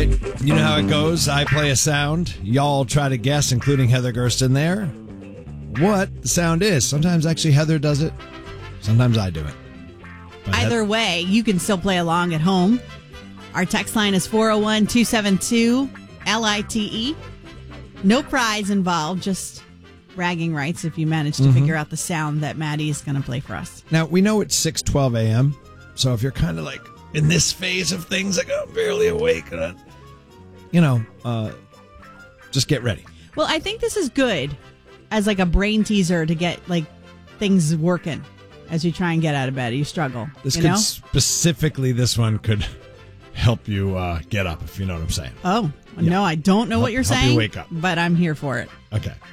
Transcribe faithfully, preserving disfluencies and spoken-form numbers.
right, you know how it goes. I play a sound. Y'all try to guess, including Heather Gersten there, what the sound is. Sometimes actually Heather does it. Sometimes I do it. But Either Heather- way, you can still play along at home. Our text line is four oh one, two seven two, L I T E. No prize involved, just bragging rights if you manage to Mm-hmm. figure out the sound that Maddie is going to play for us. Now, we know it's six twelve a.m., so if you're kind of like in this phase of things, like I'm barely awake, and I, you know, uh, just get ready. Well, I think this is good as like a brain teaser to get like things working as you try and get out of bed. You struggle. This you could know? specifically, this one could help you uh, get up, if you know what I'm saying. Oh, Yeah. no, I don't know Help- what you're help you saying, wake up. but I'm here for it. Okay.